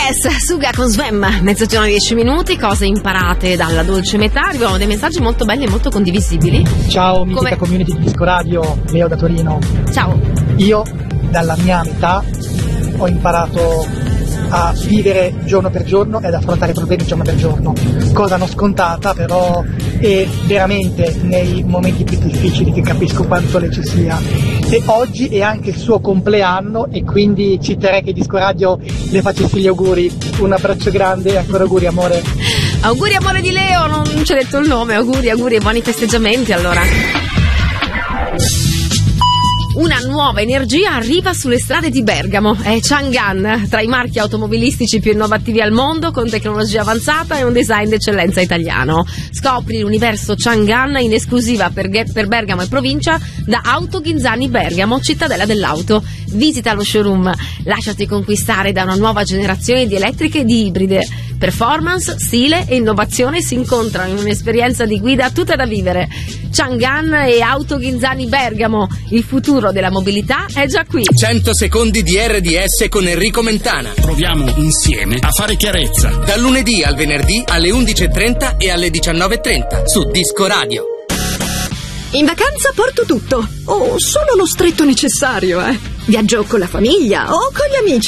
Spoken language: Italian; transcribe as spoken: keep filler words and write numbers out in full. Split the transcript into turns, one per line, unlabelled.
Yes, Suga con Svem, mezzogiorno dieci minuti, cose imparate dalla dolce metà. Arrivano dei messaggi molto belli e molto condivisibili.
Ciao, mitica
Come...
community di Disco Radio, Leo da Torino.
Ciao.
Io, dalla mia metà, ho imparato a vivere giorno per giorno ed affrontare i problemi giorno per giorno, cosa non scontata, però è veramente nei momenti più difficili che capisco quanto le ci sia. E oggi è anche il suo compleanno e quindi ci terrei che Disco Radio le facessi gli auguri. Un abbraccio grande e ancora auguri amore.
Auguri amore di Leo, non ci ha detto il nome, auguri, auguri e buoni festeggiamenti allora. Una nuova energia arriva sulle strade di Bergamo. È Chang'an, tra i marchi automobilistici più innovativi al mondo, con tecnologia avanzata e un design d'eccellenza italiano. Scopri l'universo Chang'an in esclusiva per, per Bergamo e provincia da Auto Ghinzani Bergamo, cittadella dell'auto. Visita lo showroom, lasciati conquistare da una nuova generazione di elettriche e di ibride. Performance, stile e innovazione si incontrano in un'esperienza di guida tutta da vivere. Chang'an e Auto Ghinzani Bergamo, il futuro della mobilità è già qui.
cento secondi di R D S con Enrico Mentana.
Proviamo insieme a fare chiarezza.
Dal lunedì al venerdì alle undici e trenta e alle diciannove e trenta su Disco Radio.
In vacanza porto tutto, o solo lo stretto necessario, eh. Viaggio con la famiglia o con gli amici.